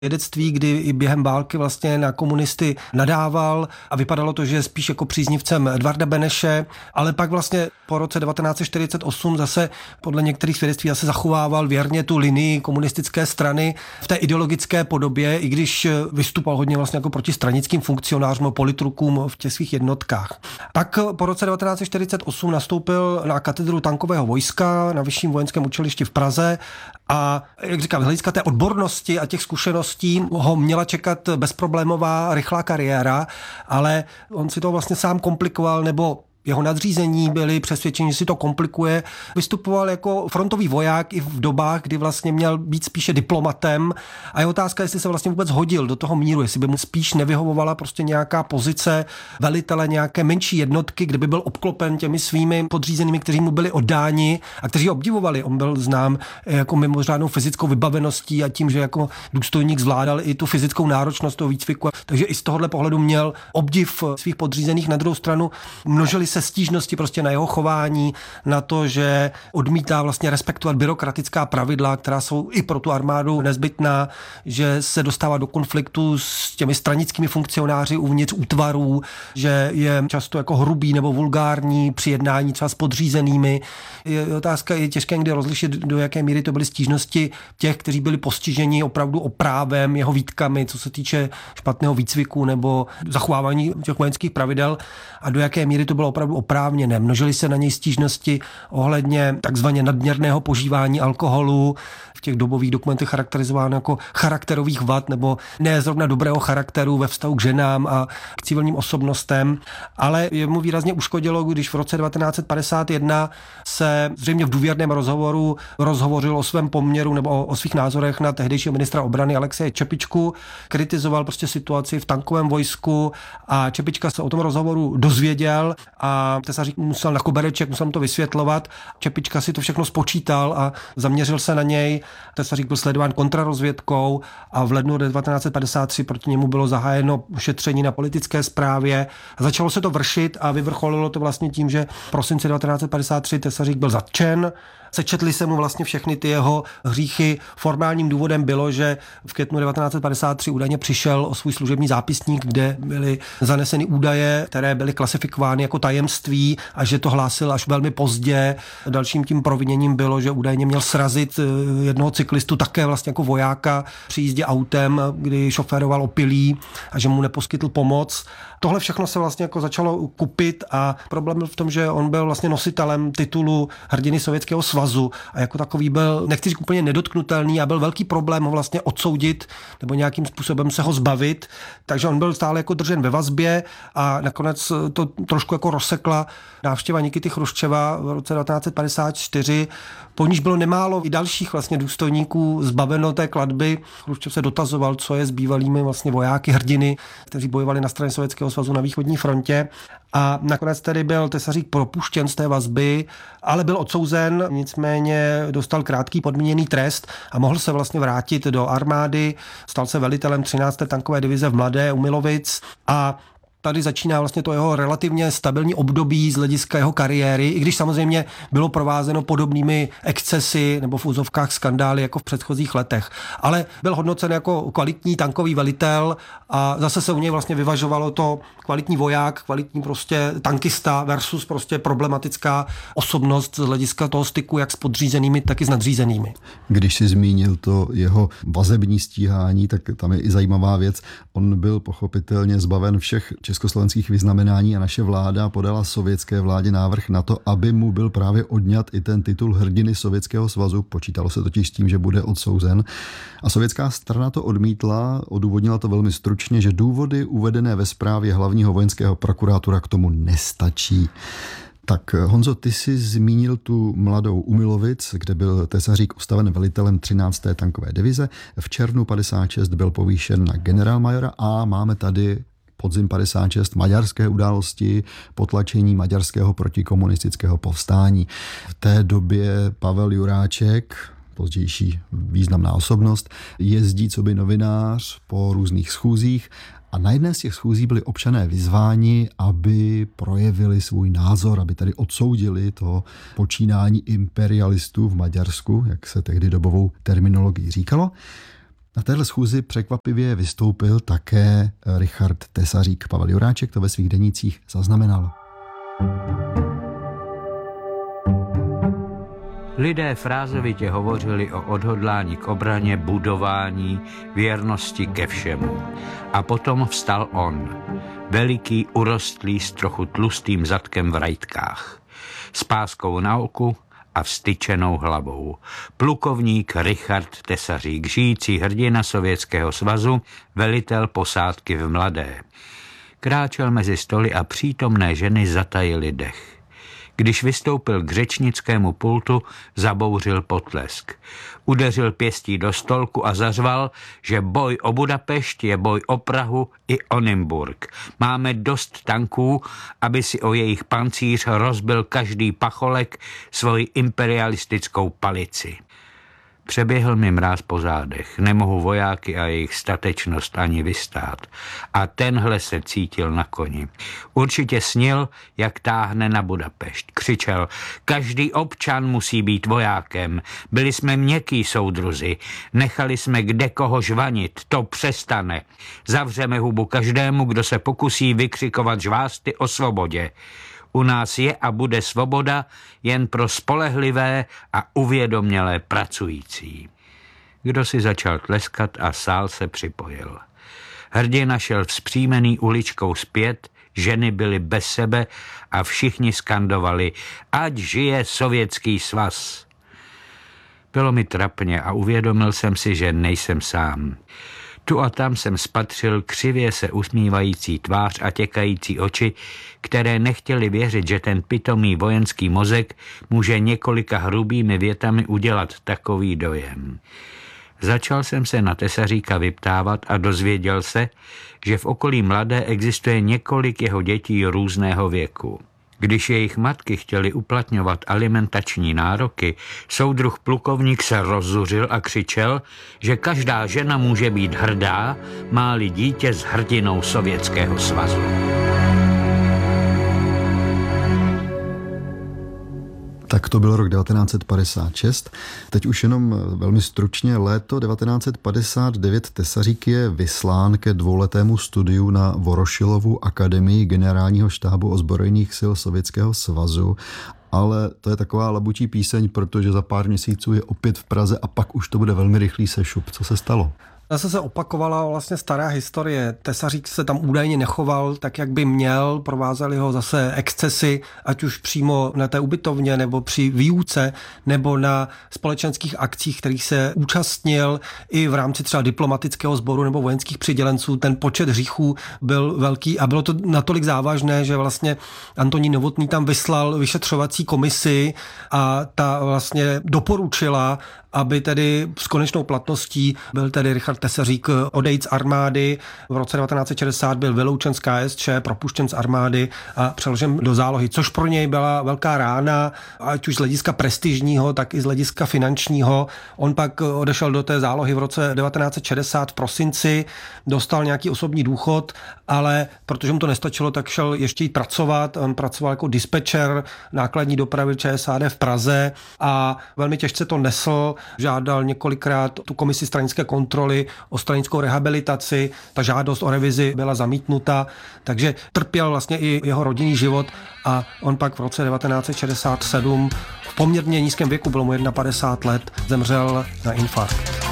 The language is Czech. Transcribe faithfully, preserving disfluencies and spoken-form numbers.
vědectví, kdy i během války vlastně na komunisty nadával a vypadalo to, že je spíš jako příznivcem Edvarda Beneše, ale pak vlastně po roce devatenáct set čtyřicet osm zase podle některých svědectví zase zachovával věrně tu linii komunistické strany v té ideologické podobě, i když vystupoval hodně vlastně jako proti stranickým funkcionářům, politrukům v těch svých jednotkách. Pak po roce devatenáct set čtyřicet osm nastoupil na katedru tankového vojska na Vyšším vojenském učilišti v Praze a, jak říkám, z hlediska té odbornosti a těch zkušeností ho měla čekat bezproblémová rychlá kariéra, ale on si to vlastně sám komplikoval, nebo jeho nadřízení byli přesvědčeni, že si to komplikuje. Vystupoval jako frontový voják i v dobách, kdy vlastně měl být spíše diplomatem a je otázka, jestli se vlastně vůbec hodil do toho míru, jestli by mu spíš nevyhovovala prostě nějaká pozice velitele nějaké menší jednotky, kde by byl obklopen těmi svými podřízenými, kteří mu byli oddáni a kteří ho obdivovali. On byl znám jako mimořádnou fyzickou vybaveností a tím, že jako důstojník zvládal i tu fyzickou náročnost toho výcviku. Takže i z tohohle pohledu měl obdiv svých podřízených. Na druhou stranu množili se stížnosti prostě na jeho chování, na to, že odmítá vlastně respektovat byrokratická pravidla, která jsou i pro tu armádu nezbytná, že se dostává do konfliktu s těmi stranickými funkcionáři uvnitř útvarů, že je často jako hrubý nebo vulgární při jednání třeba s podřízenými. Je otázka, je těžké někdy rozlišit, do jaké míry to byly stížnosti těch, kteří byli postiženi opravdu oprávem, jeho výtkami, co se týče špatného výcviku nebo zachovávání těch vojenských pravidel a do jaké míry to bylo opravdu oprávněné. Množily se na něj stížnosti ohledně takzvaně nadměrného požívání alkoholu, v těch dobových dokumentech charakterizováno jako charakterových vad nebo ne zrovna dobrého charakteru ve vztahu k ženám a k civilním osobnostem, ale jemu výrazně uškodilo, když v roce devatenáct set padesát jedna se zřejmě v důvěrném rozhovoru rozhovořil o svém poměru nebo o, o svých názorech na tehdejšího ministra obrany Alexeje Čepičku, kritizoval prostě situaci v tankovém vojsku a Čepička se o tom rozhovoru dozvěděl a Tesařík musel na kobereček, musel mu to vysvětlovat. Čepička si to všechno spočítal a zaměřil se na něj. Tesařík byl sledován kontrarozvědkou a v lednu devatenáct set padesát tři proti němu bylo zahájeno šetření na politické správě. A začalo se to vršit a vyvrcholilo to vlastně tím, že v prosinci devatenáct set padesát tři Tesařík byl zatčen. Sečetli se mu vlastně všechny ty jeho hříchy. Formálním důvodem bylo, že v květnu devatenáct set padesát tři údajně přišel o svůj služební zápisník, kde byly zaneseny údaje, které byly klasifikovány jako tajemství a že to hlásil až velmi pozdě. Dalším tím proviněním bylo, že údajně měl srazit jednoho cyklistu, také vlastně jako vojáka při jízdě autem, kdy šoféroval opilý a že mu neposkytl pomoc. Tohle všechno se vlastně jako začalo kupit a problém byl v tom, že on byl vlastně nositelem titulu hrdiny Sovětského svazu a jako takový byl, nechci říct úplně nedotknutelný a byl velký problém ho vlastně odsoudit nebo nějakým způsobem se ho zbavit, takže on byl stále jako držen ve vazbě a nakonec to trošku jako rozsekla návštěva Nikity Chruščeva v roce devatenáct set padesát čtyři, po níž bylo nemálo i dalších vlastně důstojníků zbaveno té klatby. Chruščev se dotazoval, co je s bývalými vlastně vojáky hrdiny, kteří bojovali na straně Sovětského svazu na východní frontě. A nakonec tedy byl Tesařík propuštěn z té vazby, ale byl odsouzen, nicméně dostal krátký podmíněný trest a mohl se vlastně vrátit do armády. Stal se velitelem třinácté tankové divize v Mladé u Milovic a tady začíná vlastně to jeho relativně stabilní období z hlediska jeho kariéry, i když samozřejmě bylo provázeno podobnými excesy nebo v úzovkách skandály jako v předchozích letech. Ale byl hodnocen jako kvalitní tankový velitel a zase se u něj vlastně vyvažovalo to kvalitní voják, kvalitní prostě tankista versus prostě problematická osobnost z hlediska toho styku jak s podřízenými, tak i s nadřízenými. Když si zmínil to jeho vazební stíhání, tak tam je i zajímavá věc. On byl pochopitelně zbaven všech československých vyznamenání a naše vláda podala sovětské vládě návrh na to, aby mu byl právě odňat i ten titul hrdiny Sovětského svazu. Počítalo se totiž s tím, že bude odsouzen. A sovětská strana to odmítla, odůvodnila to velmi stručně, že důvody uvedené ve zprávě hlavního vojenského prokurátora k tomu nestačí. Tak Honzo, ty jsi zmínil tu Mladou u Milovic, kde byl Tesařík ustaven velitelem třinácté tankové divize. V červnu padesát šest byl povýšen na generálmajora a máme tady podzim padesát šest maďarské události, potlačení maďarského protikomunistického povstání. V té době Pavel Juráček, pozdější významná osobnost, jezdí coby novinář po různých schůzích a na jedné z těch schůzí byli občané vyzváni, aby projevili svůj názor, aby tady odsoudili to počínání imperialistů v Maďarsku, jak se tehdy dobovou terminologií říkalo. Na téhle schůzi překvapivě vystoupil také Richard Tesařík. Pavel Juráček to ve svých denících zaznamenal. Lidé frázovitě hovořili o odhodlání k obraně, budování, věrnosti ke všemu. A potom vstal on, veliký, urostlý, s trochu tlustým zadkem v rajtkách, s páskou na oku a vstyčenou hlavou. Plukovník Richard Tesařík, žijící hrdina Sovětského svazu, velitel posádky v Mladé. Kráčel mezi stoly a přítomné ženy zatajily dech. Když vystoupil k řečnickému pultu, zabouřil potlesk. Udeřil pěstí do stolku a zařval, že boj o Budapešť je boj o Prahu i o Nymburk. Máme dost tanků, aby si o jejich pancíř rozbil každý pacholek svoji imperialistickou palici. Přeběhl mi mráz po zádech, nemohu vojáky a jejich statečnost ani vystát. A tenhle se cítil na koni. Určitě snil, jak táhne na Budapešť. Křičel, každý občan musí být vojákem. Byli jsme měkký soudruzi, nechali jsme kde koho žvanit, to přestane. Zavřeme hubu každému, kdo se pokusí vykřikovat žvásty o svobodě. U nás je a bude svoboda jen pro spolehlivé a uvědomělé pracující. Kdo si začal tleskat a sál se připojil. Hrdina šel vzpřímený uličkou zpět, ženy byly bez sebe a všichni skandovali, ať žije Sovětský svaz. Bylo mi trapně a uvědomil jsem si, že nejsem sám. Tu a tam jsem spatřil křivě se usmívající tvář a těkající oči, které nechtěli věřit, že ten pitomý vojenský mozek může několika hrubými větami udělat takový dojem. Začal jsem se na Tesaříka vyptávat a dozvěděl se, že v okolí Mladé existuje několik jeho dětí různého věku. Když jejich matky chtěly uplatňovat alimentační nároky, soudruh plukovník se rozzuřil a křičel, že každá žena může být hrdá, má-li dítě s hrdinou Sovětského svazu. Tak to byl rok devatenáct set padesát šest. Teď už jenom velmi stručně léto devatenáct set padesát devět Tesařík je vyslán ke dvouletému studiu na Vorošilovu akademii generálního štábu ozbrojených sil Sovětského svazu. Ale to je taková labutí píseň, protože za pár měsíců je opět v Praze a pak už to bude velmi rychlý sešup. Co se stalo? Zase se opakovala vlastně stará historie. Tesařík se tam údajně nechoval tak, jak by měl, provázeli ho zase excesy, ať už přímo na té ubytovně, nebo při výuce, nebo na společenských akcích, kterých se účastnil i v rámci třeba diplomatického sboru nebo vojenských přidělenců. Ten počet hříchů byl velký a bylo to natolik závažné, že vlastně Antonín Novotný tam vyslal vyšetřovací komisi a ta vlastně doporučila, aby tedy s konečnou platností byl tedy Richard Tesařík odejít z armády. V roce devatenáct set šedesát byl vyloučen z K S Č, propuštěn z armády a přeložen do zálohy, což pro něj byla velká rána, ať už z hlediska prestižního, tak i z hlediska finančního. On pak odešel do té zálohy v roce devatenáct set šedesát v prosinci, dostal nějaký osobní důchod, ale protože mu to nestačilo, tak šel ještě jít pracovat. On pracoval jako dispečer nákladní dopravy Č S A D v Praze a velmi těžce to nesl. Žádal několikrát tu komisi stranické kontroly o stranickou rehabilitaci. Ta žádost o revizi byla zamítnuta, takže trpěl vlastně i jeho rodinný život a on pak v roce devatenáct set šedesát sedm v poměrně nízkém věku, bylo mu padesát jedna let, zemřel na infarkt.